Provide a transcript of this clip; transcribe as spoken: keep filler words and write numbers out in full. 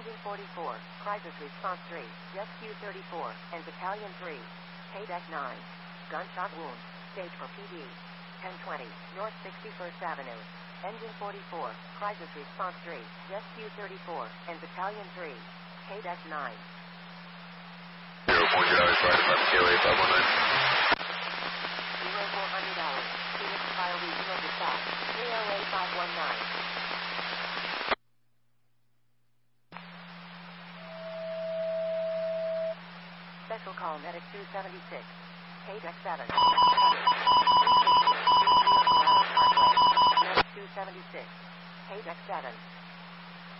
Engine forty-four, Crisis Response three, Rescue thirty-four, and Battalion three. K-Deck nine. Gunshot wound. Stage for P D. ten twenty, North sixty-first Avenue. Engine forty-four, Crisis Response three, Rescue thirty-four, and Battalion three. K-Deck nine. zero four zero, five five K O A five one nine. zero four hundred hours. Phoenix Fire Regional Dispatch. K O A five one nine. Special call Medic two seventy-six. K-Deck seven. Medic two seventy-six. K-Deck seven.